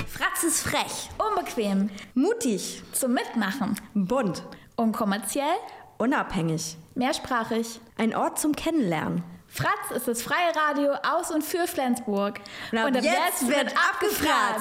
Fratz ist frech, unbequem, Mutig, zum Mitmachen, bunt, unkommerziell, unabhängig. mehrsprachig. Ein Ort zum Kennenlernen. Fratz ist das freie Radio aus und für Flensburg. Und ab jetzt wird abgefratzt.